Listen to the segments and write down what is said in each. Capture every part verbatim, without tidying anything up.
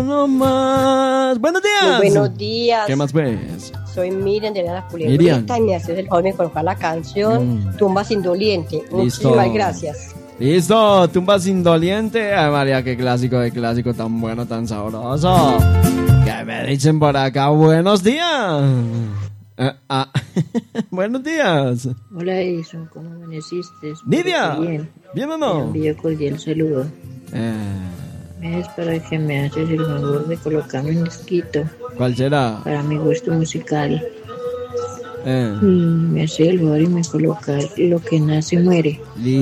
No más. Buenos días. Muy buenos días. ¿Qué más ves? Soy Miriam de la Culebrita y me haces el favor de colocar la canción mm. Tumbas Indoliente. Listo. Muchísimas gracias. Listo, Tumbas Indoliente. Ay, María, qué clásico de clásico, tan bueno, tan sabroso. ¿Qué me dicen por acá? Buenos días. Eh, ah. Buenos días. Hola, Edison, ¿cómo amaneciste? Nidia. Bien. ¿Bien o no? Te envío cordial saludo. Eh. Es para que me haces el favor de colocarme un disquito. ¿Cuál será? Para mi gusto musical. Eh. Y me hace el favor y me coloca Lo que nace muere.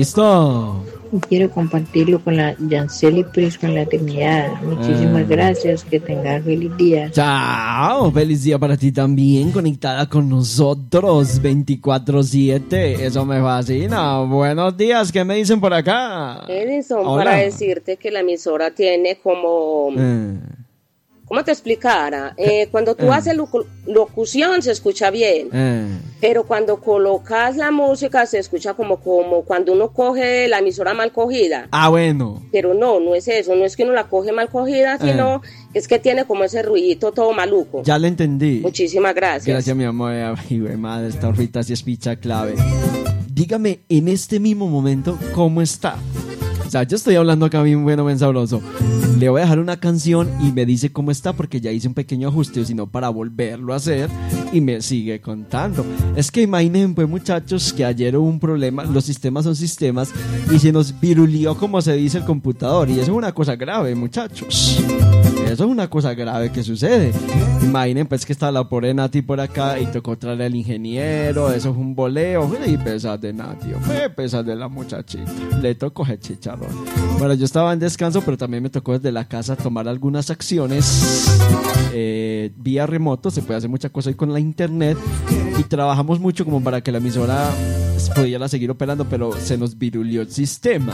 Listo. Y quiero compartirlo con la Yanceli Pris, con la eternidad. Muchísimas eh. gracias, que tengas feliz día. Chao, feliz día para ti también, conectada con nosotros veinticuatro siete. Eso me fascina. Buenos días, ¿qué me dicen por acá? Edison, Hola. Para decirte que la emisora tiene como... Eh. ¿Cómo te explicara? Eh, cuando tú eh. haces locu- locución se escucha bien, eh. pero cuando colocas la música se escucha como, como cuando uno coge la emisora mal cogida. Ah, bueno. Pero no, no es eso, no es que uno la coge mal cogida, sino eh. es que tiene como ese ruidito todo maluco. Ya lo entendí. Muchísimas gracias. Gracias, mi amor. Ay, güey, madre, esta horrita sí es picha clave. Dígame en este mismo momento cómo está. O sea, yo estoy hablando acá bien bueno, bien sabroso. Le voy a dejar una canción y me dice cómo está porque ya hice un pequeño ajuste, sino para volverlo a hacer y me sigue contando. Es que imaginen, pues, muchachos, que ayer hubo un problema. Los sistemas son sistemas y se nos virulió, como se dice, el computador. Y eso es una cosa grave, muchachos. Eso es una cosa grave que sucede. Imaginen, pues, que está la pobre Nati por acá y tocó traer al ingeniero. Eso es un boleo. Y pesas de Nati, fue pesas de la muchachita. Le tocó el chicharrón. Bueno, yo estaba en descanso, pero también me tocó desde la casa tomar algunas acciones eh, vía remoto. Se puede hacer mucha cosa ahí con la internet y trabajamos mucho como para que la emisora pudiera seguir operando, pero se nos virulió el sistema.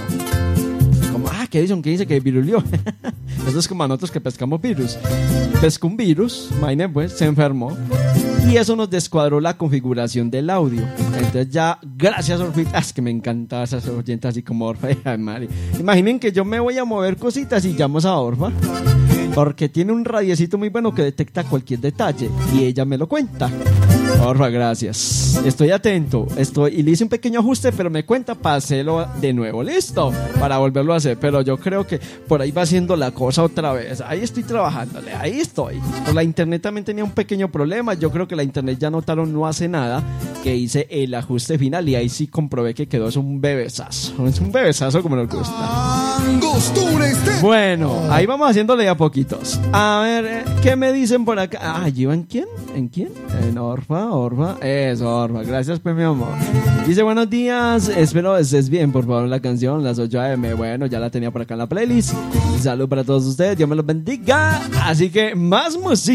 Como, ah, ¿qué dicen? ¿Qué dice que virulió? Eso es como a nosotros que pescamos virus. Pescó un virus, imagínense, pues, se enfermó. Y eso nos descuadró la configuración del audio. Entonces ya, gracias Orfita, es que me encantaba esas oyentes así como Orfa. Ay, Mari. Imaginen que yo me voy a mover cositas y llamo a Orfa, porque tiene un radiecito muy bueno que detecta cualquier detalle y ella me lo cuenta. Orfa, gracias. Estoy atento, estoy y le hice un pequeño ajuste, pero me cuenta para hacerlo de nuevo. Listo, para volverlo a hacer. Pero yo creo que por ahí va haciendo la cosa otra vez. Ahí estoy trabajándole, ahí estoy. Por la internet también tenía un pequeño problema. Yo creo que la internet ya notaron no hace nada que hice el ajuste final y ahí sí comprobé que quedó. Es un bebesazo. Es un bebesazo como nos gusta. Bueno, ahí vamos haciéndole a poquitos. A ver, ¿qué me dicen por acá? Ah, ¿yo en quién? ¿En quién? En Orfa, Orfa. Eso, Orfa. Gracias, pues, mi amor. Dice, buenos días. Espero estés bien, por favor, la canción, las ocho a eme. Bueno, ya la tenía por acá en la playlist. Salud para todos ustedes. Dios me los bendiga. Así que más música.